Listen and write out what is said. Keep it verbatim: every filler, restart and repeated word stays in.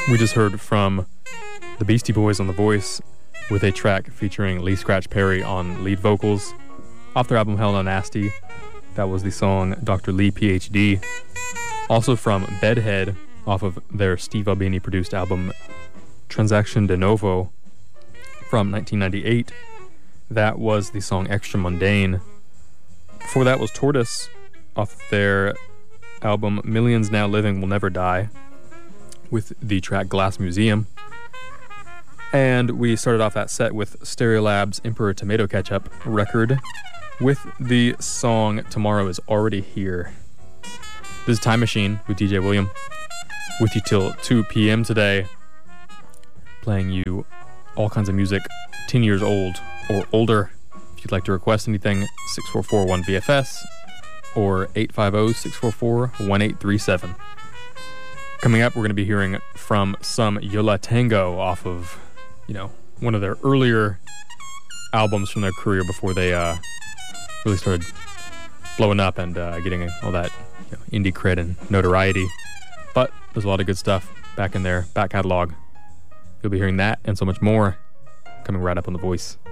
We just heard from the Beastie Boys on The Voice with a track featuring Lee Scratch Perry on lead vocals off their album Hell No Nasty. That was the song Doctor Lee P H D. Also from Bedhead off of their Steve Albini produced album Transaction de Novo from nineteen ninety-eight. That was the song Extra Mundane. Before that was Tortoise off their album Millions Now Living Will Never Die with the track Glass Museum. And we started off that set with Stereolab's Emperor Tomato Ketchup record with the song Tomorrow Is Already Here. This is Time Machine with D J William, with you till two p.m. today, playing you all kinds of music ten years old or older. If you'd like to request anything, six four four one B F S or eight five zero, six four four, one eight three seven. Coming up, we're going to be hearing from some Yo La Tengo off of, you know, one of their earlier albums from their career before they uh, really started blowing up and uh, getting all that, you know, indie cred and notoriety. But there's a lot of good stuff back in their back catalog. You'll be hearing that and so much more coming right up on The Voice.